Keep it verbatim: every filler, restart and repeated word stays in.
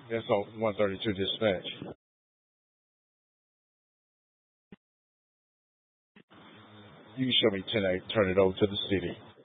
That's on one thirty-two dispatch. You can show me ten eight, turn it over to the city.